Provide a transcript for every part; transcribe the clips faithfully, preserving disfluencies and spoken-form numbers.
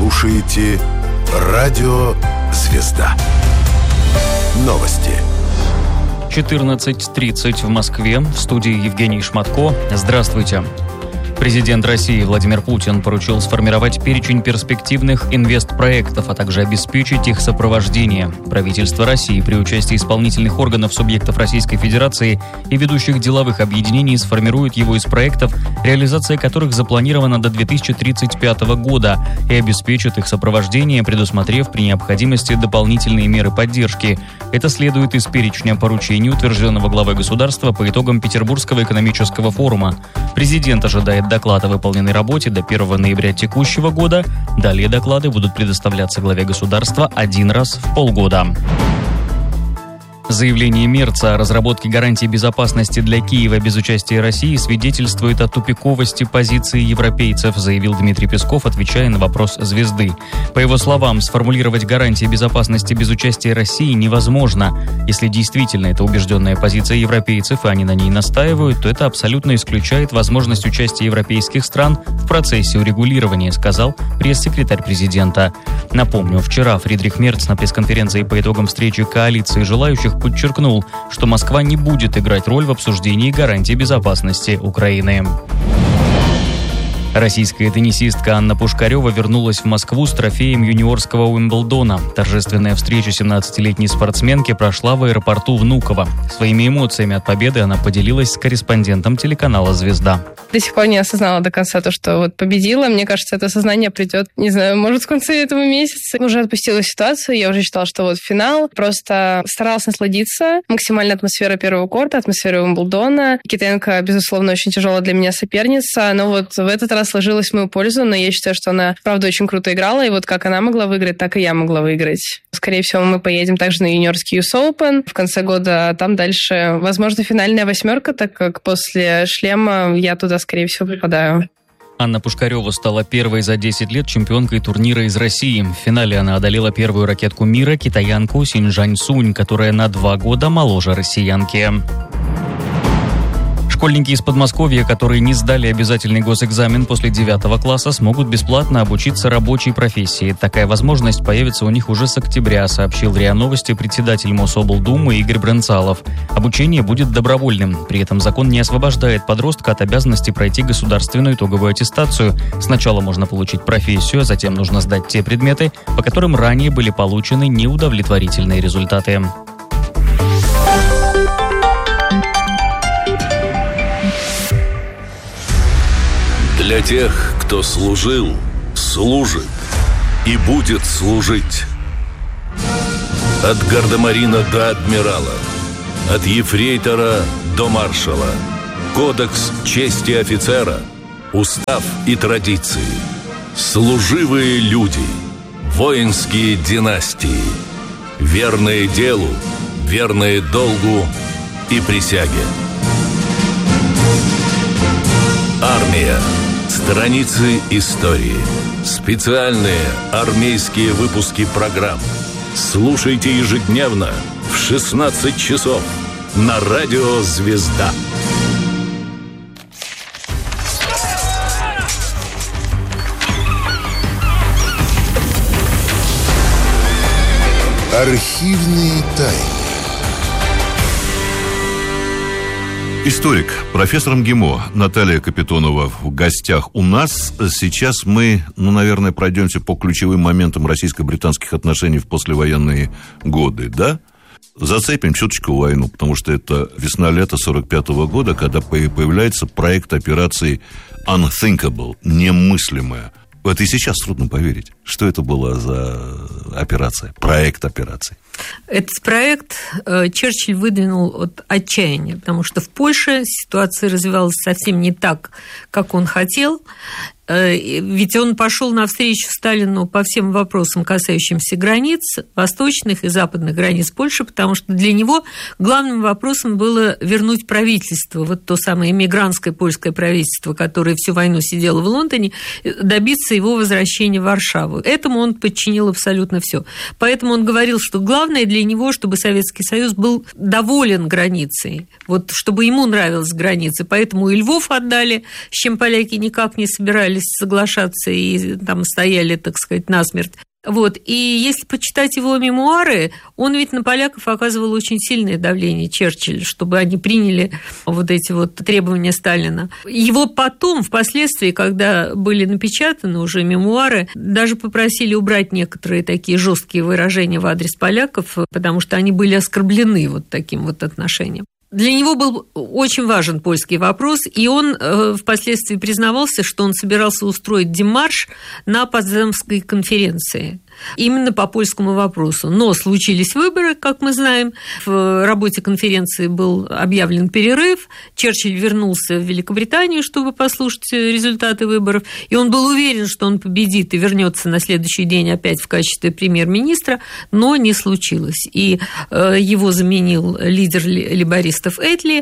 слушаете Радио «Звезда». Новости. четырнадцать тридцать в Москве. В студии Евгений Шматко. Здравствуйте. Президент России Владимир Путин поручил сформировать перечень перспективных инвестпроектов, а также обеспечить их сопровождение. Правительство России при участии исполнительных органов субъектов Российской Федерации и ведущих деловых объединений сформирует его из проектов, реализация которых запланирована до две тысячи тридцать пятого года, и обеспечит их сопровождение, предусмотрев при необходимости дополнительные меры поддержки. Это следует из перечня поручений, утвержденного главой государства по итогам Петербургского экономического форума. Президент ожидает доклад о выполненной работе до первого ноября текущего года. Далее доклады будут предоставляться главе государства один раз в полгода. Заявление Мерца о разработке гарантий безопасности для Киева без участия России свидетельствует о тупиковости позиции европейцев, заявил Дмитрий Песков, отвечая на вопрос «Звезды». По его словам, сформулировать гарантии безопасности без участия России невозможно. Если действительно это убежденная позиция европейцев, и они на ней настаивают, то это абсолютно исключает возможность участия европейских стран в процессе урегулирования, сказал пресс-секретарь президента. Напомню, вчера Фридрих Мерц на пресс-конференции по итогам встречи коалиции желающих подчеркнул, что Москва не будет играть роль в обсуждении гарантий безопасности Украины. Российская теннисистка Анна Пушкарева вернулась в Москву с трофеем юниорского Уимблдона. Торжественная встреча семнадцатилетней спортсменки прошла в аэропорту Внуково. Своими эмоциями от победы она поделилась с корреспондентом телеканала «Звезда». До сих пор не осознала до конца то, что вот победила. Мне кажется, это осознание придет, не знаю, может, в конце этого месяца. Уже отпустила ситуацию, я уже считала, что вот финал. Просто старалась насладиться. Максимально атмосфера первого корта, атмосфера Уимблдона. Китенко, безусловно, очень тяжелая для меня соперница, но вот в этот раз сложилась в мою пользу, но я считаю, что она, правда, очень круто играла, и вот как она могла выиграть, так и я могла выиграть. Скорее всего, мы поедем также на юниорский ю эс Open в конце года, а там дальше, возможно, финальная восьмерка, так как после шлема я туда, скорее всего, попадаю. Анна Пушкарева стала первой за десять лет чемпионкой турнира из России. В финале она одолела первую ракетку мира, китаянку Синьжань Сунь, которая на два года моложе россиянки. Школьники из Подмосковья, которые не сдали обязательный госэкзамен после девятого класса, смогут бесплатно обучиться рабочей профессии. Такая возможность появится у них уже с октября, сообщил РИА Новости председатель Мособлдумы Игорь Брынцалов. Обучение будет добровольным. При этом закон не освобождает подростка от обязанности пройти государственную итоговую аттестацию. Сначала можно получить профессию, затем нужно сдать те предметы, по которым ранее были получены неудовлетворительные результаты. Для тех, кто служил, служит и будет служить. От гардемарина до адмирала, от ефрейтора до маршала. Кодекс чести офицера, устав и традиции. Служивые люди, воинские династии. Верные делу, верные долгу и присяге. Армия. Страницы истории. Специальные армейские выпуски программ. Слушайте ежедневно в шестнадцать часов на радио «Звезда». Архивные тайны. Историк, профессор МГИМО Наталья Капитонова в гостях у нас. Сейчас мы, ну, наверное, пройдемся по ключевым моментам российско-британских отношений в послевоенные годы, да? Зацепим чуточку войну, потому что это весна-лето сорок пятого года, когда появляется проект операции Unthinkable, немыслимая. Вот и сейчас трудно поверить, что это была за операция, проект операции. Этот проект э, Черчилль выдвинул от отчаяния, потому что в Польше ситуация развивалась совсем не так, как он хотел. Э, ведь он пошел навстречу Сталину по всем вопросам, касающимся границ, восточных и западных границ Польши, потому что для него главным вопросом было вернуть правительство, вот то самое эмигрантское польское правительство, которое всю войну сидело в Лондоне, добиться его возвращения в Варшаву. Этому он подчинил абсолютно все. Поэтому он говорил, что главное для него, чтобы Советский Союз был доволен границей, вот, чтобы ему нравилась граница. Поэтому и Львов отдали, с чем поляки никак не собирались соглашаться и там стояли, так сказать, насмерть. Вот. И если почитать его мемуары, он ведь на поляков оказывал очень сильное давление, Черчилль, чтобы они приняли вот эти вот требования Сталина. Его потом, впоследствии, когда были напечатаны уже мемуары, даже попросили убрать некоторые такие жесткие выражения в адрес поляков, потому что они были оскорблены вот таким вот отношением. Для него был очень важен польский вопрос, и он э, впоследствии признавался, что он собирался устроить демарш на Потсдамской конференции именно по польскому вопросу. Но случились выборы, как мы знаем. В работе конференции был объявлен перерыв. Черчилль вернулся в Великобританию, чтобы послушать результаты выборов. И он был уверен, что он победит и вернется на следующий день опять в качестве премьер-министра, но не случилось. И его заменил лидер лейбористов Этли.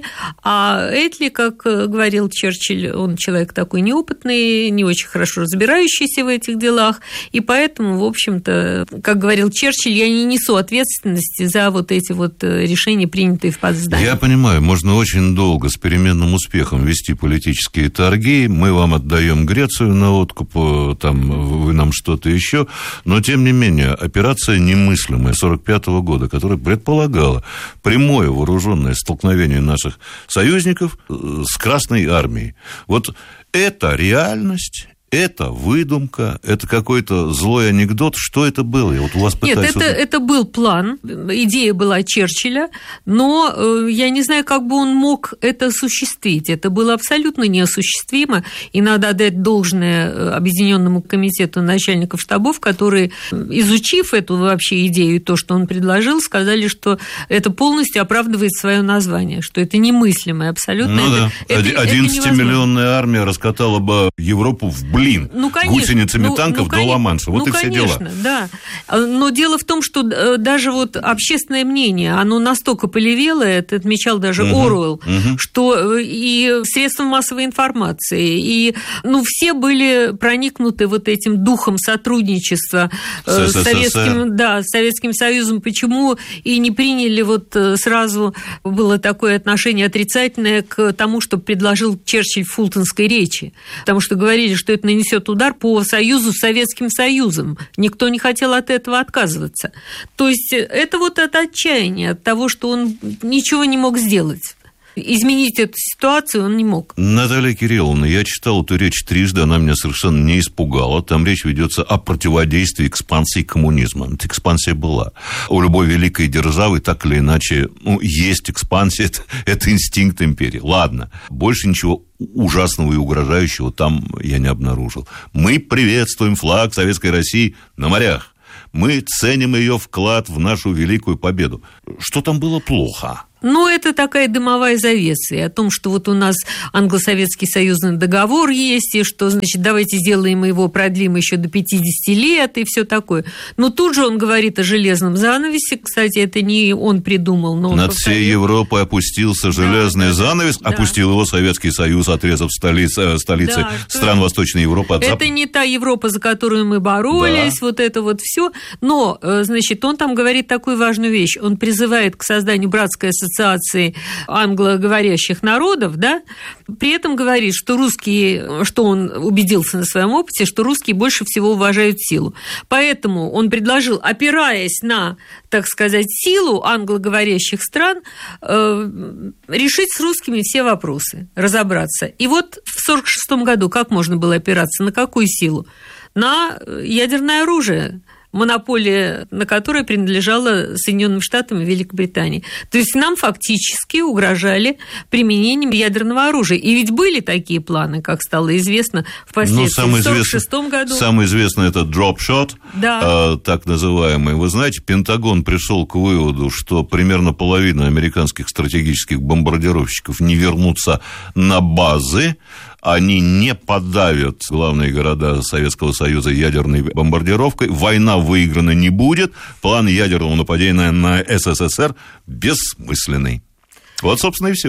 А Этли, как говорил Черчилль, он человек такой неопытный, не очень хорошо разбирающийся в этих делах. И поэтому, в общем-то, как говорил Черчилль, я не несу ответственности за вот эти вот решения, принятые в Потсдаме. Я понимаю, можно очень долго с переменным успехом вести политические торги, мы вам отдаем Грецию на откуп, там, вы нам что-то еще, но, тем не менее, операция немыслимая сорок пятого года, которая предполагала прямое вооруженное столкновение наших союзников с Красной армией. Вот это реальность. Это выдумка, это какой-то злой анекдот. Что это было? Я вот у вас пытаюсь... Нет, это, это был план, идея была Черчилля, но э, я не знаю, как бы он мог это осуществить. Это было абсолютно неосуществимо, и надо отдать должное Объединенному комитету начальников штабов, которые, изучив эту вообще идею и то, что он предложил, сказали, что это полностью оправдывает свое название, что это немыслимое абсолютно. Ну это, да, это, одиннадцатимиллионная армия раскатала бы Европу в блин. Ну, гусеницами ну, танков ну, до Ла-Манша. Вот ну, и все конечно, дела. Да. Но дело в том, что даже вот общественное мнение, оно настолько полевело, это отмечал даже угу, Оруэлл, угу. что и средства массовой информации, и ну, все были проникнуты вот этим духом сотрудничества с, с, Советским, да, с Советским Союзом. Почему и не приняли вот сразу, было такое отношение отрицательное к тому, что предложил Черчилль в Фултонской речи. Потому что говорили, что это нанесет удар по союзу с Советским Союзом. Никто не хотел от этого отказываться. То есть это вот от отчаяния, от того, что он ничего не мог сделать. Изменить эту ситуацию он не мог. Наталья Кирилловна, я читал эту речь трижды, она меня совершенно не испугала. Там речь ведется о противодействии экспансии коммунизма. Эта экспансия была. У любой великой державы так или иначе ну, есть экспансия, это, это инстинкт империи. Ладно, больше ничего ужасного и угрожающего там я не обнаружил. Мы приветствуем флаг Советской России на морях. Мы ценим ее вклад в нашу великую победу. Что там было плохо? Ну, это такая дымовая завеса, и о том, что вот у нас англо-советский союзный договор есть, и что, значит, давайте сделаем его, продлим еще до пятидесяти лет, и все такое. Но тут же он говорит о железном занавесе, кстати, это не он придумал, но он Над повторил. всей Европой опустился железный да, занавес, да. Опустил его Советский Союз, отрезав столицы, столицы да, стран Восточной Европы от Это Запада. не та Европа, за которую мы боролись, да. Вот это вот все. Но, значит, он там говорит такую важную вещь. Он призывает к созданию братской ассоциации ассоциации англоговорящих народов, да, при этом говорит, что русские, что он убедился на своем опыте, что русские больше всего уважают силу. Поэтому он предложил, опираясь на, так сказать, силу англоговорящих стран, э, решить с русскими все вопросы, разобраться. И вот в сорок шестом году как можно было опираться? На какую силу? На ядерное оружие, монополия на которой принадлежала Соединенным Штатам и Великобритании. То есть нам фактически угрожали применением ядерного оружия. И ведь были такие планы, как стало известно впоследствии ну, в сорок шестом году. Самый известный это drop shot, да. э, так называемый. Вы знаете, Пентагон пришел к выводу, что примерно половина американских стратегических бомбардировщиков не вернутся на базы, они не подавят главные города Советского Союза ядерной бомбардировкой, война выиграна не будет, план ядерного нападения на СССР бессмысленный. Вот, собственно, и все.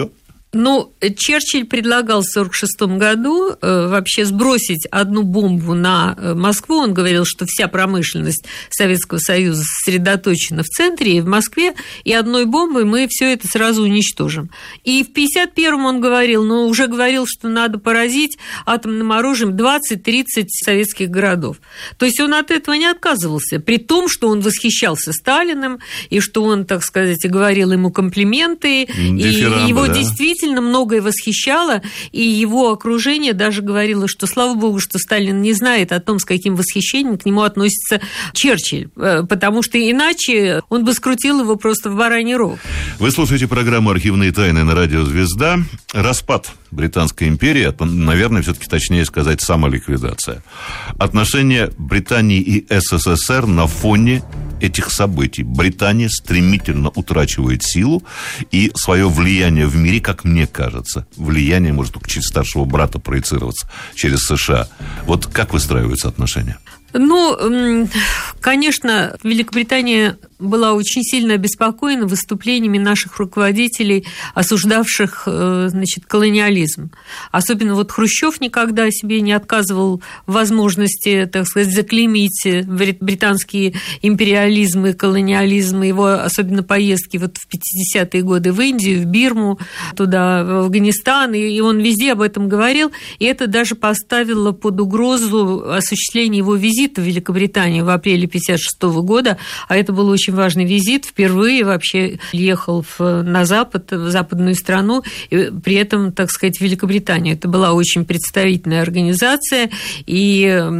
Ну, Черчилль предлагал в сорок шестом году э, вообще сбросить одну бомбу на Москву. Он говорил, что вся промышленность Советского Союза сосредоточена в центре и в Москве, и одной бомбой мы все это сразу уничтожим. И в пятьдесят первом он говорил, ну, уже говорил, что надо поразить атомным оружием двадцать-тридцать советских городов. То есть он от этого не отказывался, при том, что он восхищался Сталиным, и что он, так сказать, говорил ему комплименты, Дифирамбы, и его да? действительно многое восхищало, и его окружение даже говорило, что, слава богу, что Сталин не знает о том, с каким восхищением к нему относится Черчилль, потому что иначе он бы скрутил его просто в бараний рог. Вы слушаете программу «Архивные тайны» на радио «Звезда». Распад Британской империи, наверное, все-таки точнее сказать, самоликвидация. Отношения Британии и СССР на фоне этих событий. Британия стремительно утрачивает силу и свое влияние в мире, как мне кажется. Влияние может только через старшего брата проецироваться, через США. Вот как выстраиваются отношения? Ну, конечно, Великобритания была очень сильно обеспокоена выступлениями наших руководителей, осуждавших, значит, колониализм. Особенно вот Хрущев никогда себе не отказывал в возможности, так сказать, заклеймить британский империализм и колониализм, его особенно поездки вот в пятидесятые годы в Индию, в Бирму, туда, в Афганистан, и он везде об этом говорил, и это даже поставило под угрозу осуществление его визита в Великобританию в апреле пятьдесят шестого года, а это был очень важный визит, впервые вообще ехал в, на Запад, в западную страну, и при этом, так сказать, в Великобританию. Это была очень представительная организация, и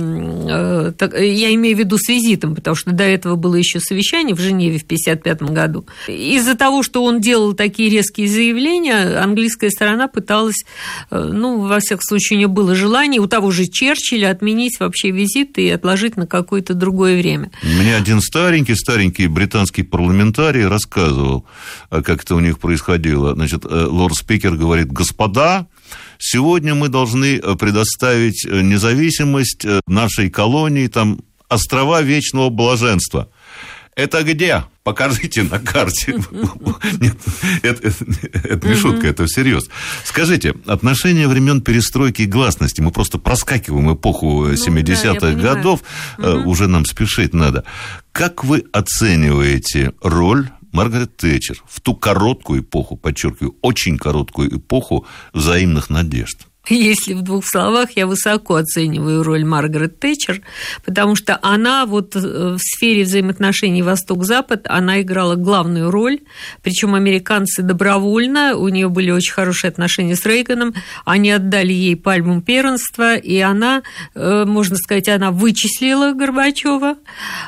э, так, я имею в виду с визитом, потому что до этого было еще совещание в Женеве в пятьдесят пятом году. Из-за того, что он делал такие резкие заявления, английская сторона пыталась, э, ну, во всяком случае, у нее было желание у того же Черчилля отменить вообще визит и отложить на какое-то другое время. Мне один старенький-старенький британский парламентарий рассказывал, как это у них происходило. Значит, лорд-спикер говорит: господа, сегодня мы должны предоставить независимость нашей колонии, там, острова вечного блаженства. Это где? Покажите на карте. Нет, это, это, это не шутка, это всерьез. Скажите, отношения времен перестройки и гласности, мы просто проскакиваем эпоху семидесятых ну, да, годов, угу. Уже нам спешить надо. Как вы оцениваете роль Маргарет Тэтчер в ту короткую эпоху, подчеркиваю, очень короткую эпоху взаимных надежд? Если в двух словах, я высоко оцениваю роль Маргарет Тэтчер, потому что она вот в сфере взаимоотношений Восток-Запад, она играла главную роль, причем американцы добровольно, у нее были очень хорошие отношения с Рейганом, они отдали ей пальму первенства, и она, можно сказать, она вычислила Горбачева,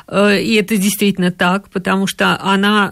и это действительно так, потому что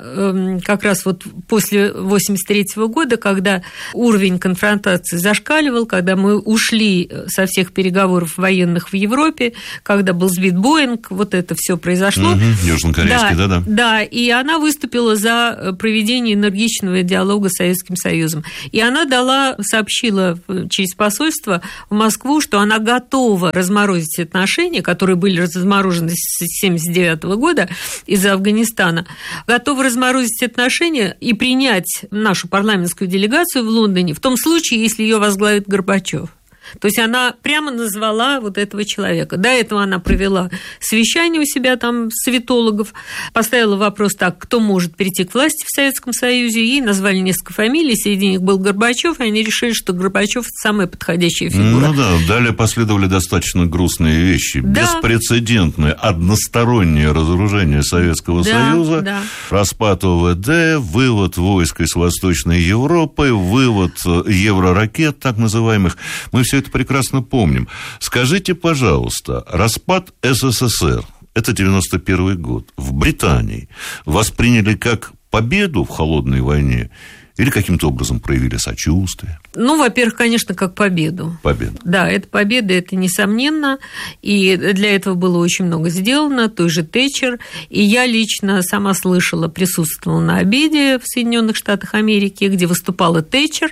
она как раз вот после восемьдесят третьего года, когда уровень конфронтации зашкаливал, когда мы ушли со всех переговоров военных в Европе, когда был сбит Боинг, вот это все произошло. Угу, южнокорейский, да-да. Да, и она выступила за проведение энергичного диалога с Советским Союзом. И она дала, сообщила через посольство в Москву, что она готова разморозить отношения, которые были разморожены с семьдесят девятого года из-за Афганистана, готова разморозить отношения и принять нашу парламентскую делегацию в Лондоне в том случае, если ее возглавит Горбачев. То есть она прямо назвала вот этого человека. До этого она провела совещание у себя там светологов, поставила вопрос так, кто может прийти к власти в Советском Союзе, и назвали несколько фамилий, среди них был Горбачев, и они решили, что Горбачев самая подходящая фигура. Ну да, далее последовали достаточно грустные вещи. Да. Беспрецедентное одностороннее разоружение Советского да, Союза, да. Распад ОВД, вывод войск из Восточной Европы, вывод евроракет, так называемых. Мы все это прекрасно помним. Скажите, пожалуйста, распад СССР, это девяносто первый год, в Британии восприняли как победу в холодной войне или каким-то образом проявили сочувствие? Ну, во-первых, конечно, как победу. Победа. Да, это победа, это несомненно, и для этого было очень много сделано, той же Тэтчер, и я лично сама слышала, присутствовала на обеде в Соединенных Штатах Америки, где выступала Тэтчер,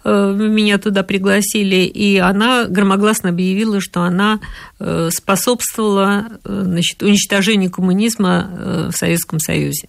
меня туда пригласили, и она громогласно объявила, что она способствовала, значит, уничтожению коммунизма в Советском Союзе.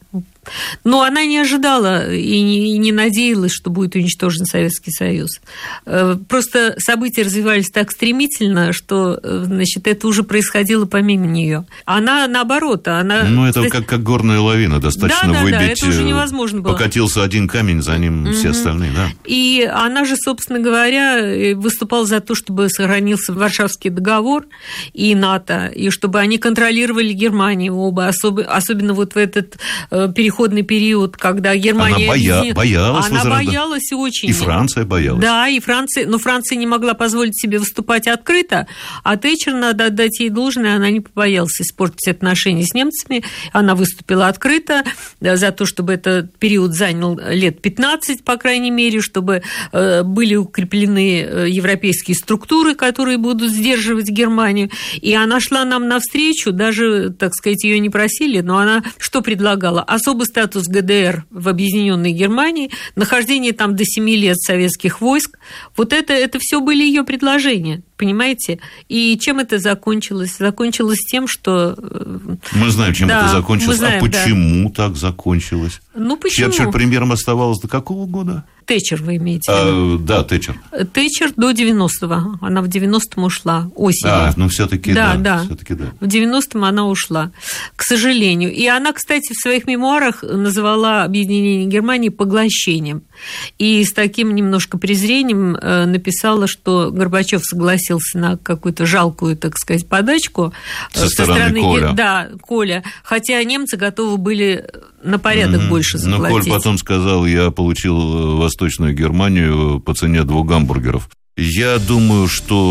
Но она не ожидала и не, и не надеялась, что будет уничтожен Советский Союз. Просто события развивались так стремительно, что, значит, это уже происходило помимо нее. Она, наоборот, она... Ну, это кстати... как, как горная лавина, достаточно да, да, выбить... Да, это уже невозможно было. Покатился один камень, за ним mm-hmm. все остальные, да. И она же, собственно говоря, выступала за то, чтобы сохранился Варшавский договор и НАТО, и чтобы они контролировали Германию оба, особо, особенно вот в этот переход период, когда Германия... Она боя... боялась. Она возрожда... боялась очень. И Франция боялась. Да, и Франция... Но Франция не могла позволить себе выступать открыто, а Тэтчер, надо отдать ей должное, она не побоялась испортить отношения с немцами. Она выступила открыто за то, чтобы этот период занял лет пятнадцать, по крайней мере, чтобы были укреплены европейские структуры, которые будут сдерживать Германию. И она шла нам навстречу, даже, так сказать, ее не просили, но она что предлагала? Особый статус ГДР в объединенной Германии, нахождение там до семи лет советских войск. Вот это, это все были ее предложения, понимаете? И чем это закончилось? Закончилось тем, что... Мы знаем, чем да, это закончилось. Знаем, а почему да. так закончилось? Ну, почему? Черчилль премьером оставалась до какого года? Тэтчер вы имеете в виду? А, да, Тэтчер. Тэтчер до девяностого. Она в девяностом ушла, осенью. А, ну все-таки да. Да, всё-таки да. В девяностом она ушла, к сожалению. И она, кстати, в своих мемуарах назвала объединение Германии поглощением. И с таким немножко презрением написала, что Горбачев согласился на какую-то жалкую, так сказать, подачку со, со стороны, стороны Коля. Да, Коля. Хотя немцы готовы были на порядок mm-hmm. больше заплатить. Но Коль потом сказал, я получил Восточную Германию по цене двух гамбургеров. Я думаю,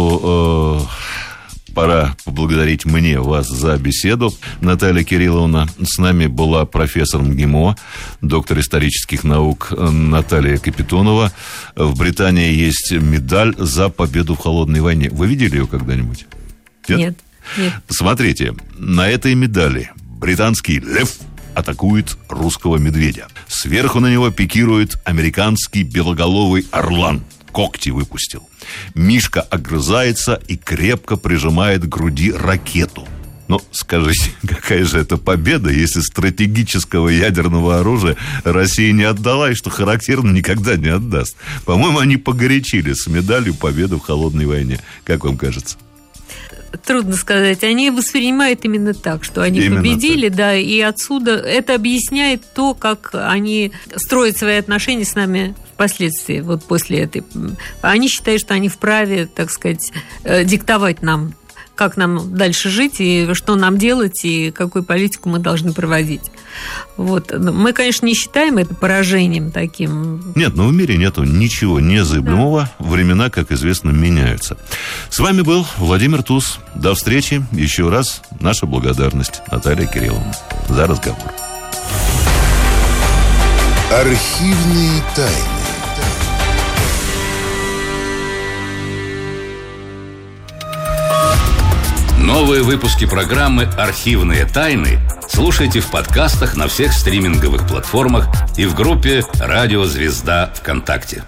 что э, пора поблагодарить мне вас за беседу. Наталья Кирилловна, с нами была профессор МГИМО, доктор исторических наук Наталья Капитонова. В Британии есть медаль за победу в холодной войне. Вы видели ее когда-нибудь? Нет? Нет. Нет. Смотрите, на этой медали британский лев атакует русского медведя. Сверху на него пикирует американский белоголовый орлан. Когти выпустил. Мишка огрызается и крепко прижимает к груди ракету. Ну, скажите, какая же это победа, если стратегического ядерного оружия Россия не отдала, и, что характерно, никогда не отдаст. По-моему, они погорячились с медалью победы в холодной войне. Как вам кажется? Трудно сказать. Они воспринимают именно так, что они именно победили, так. Да, и отсюда это объясняет то, как они строят свои отношения с нами впоследствии, вот после этой. Они считают, что они вправе, так сказать, диктовать нам, как нам дальше жить, и что нам делать, и какую политику мы должны проводить. Вот. Мы, конечно, не считаем это поражением таким. Нет, но в мире нету ничего незыблемого. Да. Времена, как известно, меняются. С вами был Владимир Туз. До встречи. Еще раз наша благодарность Наталье Кирилловне за разговор. Архивные тайны. Новые выпуски программы «Архивные тайны» слушайте в подкастах на всех стриминговых платформах и в группе «Радио Звезда» ВКонтакте.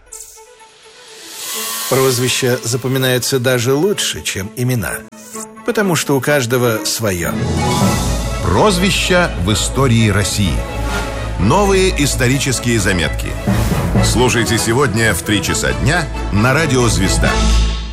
Прозвища запоминаются даже лучше, чем имена, потому что у каждого свое. Прозвища в истории России. Новые исторические заметки. Слушайте сегодня в три часа дня на «Радио Звезда».